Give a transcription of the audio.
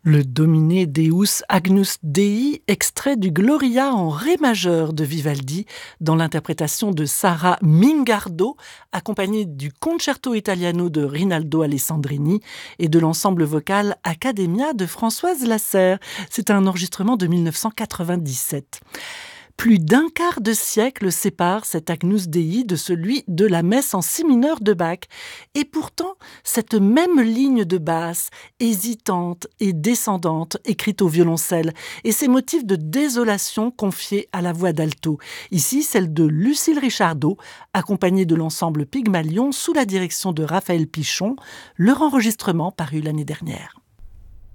Le Domine Deus Agnus Dei, extrait du Gloria en ré majeur de Vivaldi, dans l'interprétation de Sara Mingardo, accompagnée du Concerto Italiano de Rinaldo Alessandrini et de l'ensemble vocal Accademia de Françoise Lasserre. C'est un enregistrement de 1997. Plus d'un quart de siècle sépare cet Agnus Dei de celui de la messe en si mineur de Bach. Et pourtant, cette même ligne de basse, hésitante et descendante, écrite au violoncelle, et ses motifs de désolation confiés à la voix d'alto. Ici, celle de Lucille Richardot, accompagnée de l'ensemble Pygmalion sous la direction de Raphaël Pichon, leur enregistrement paru l'année dernière.